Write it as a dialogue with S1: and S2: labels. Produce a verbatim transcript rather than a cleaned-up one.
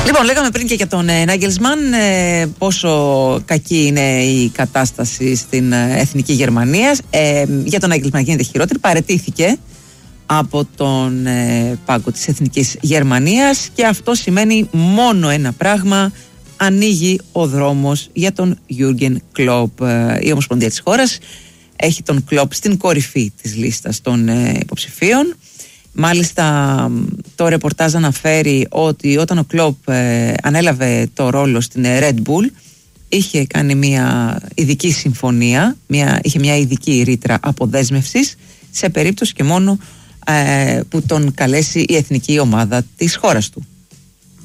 S1: Λοιπόν, λέγαμε πριν και για τον Νάγκελσμαν ε, πόσο κακή είναι η κατάσταση στην ε, εθνική Γερμανία. Ε, για τον Νάγκελσμαν γίνεται χειρότερη. Παραιτήθηκε από τον ε, πάγκο της εθνικής Γερμανίας και αυτό σημαίνει μόνο ένα πράγμα: ανοίγει ο δρόμος για τον Γιούργεν Κλοπ. Ε, η Ομοσπονδία της χώρας έχει τον Κλοπ στην κορυφή της λίστας των ε, υποψηφίων. Μάλιστα το ρεπορτάζ αναφέρει ότι όταν ο Κλοπ ε, ανέλαβε το ρόλο στην Red Bull είχε κάνει μια ειδική συμφωνία, μια, είχε μια ειδική ρήτρα αποδέσμευσης σε περίπτωση και μόνο ε, που τον καλέσει η εθνική ομάδα της χώρας του.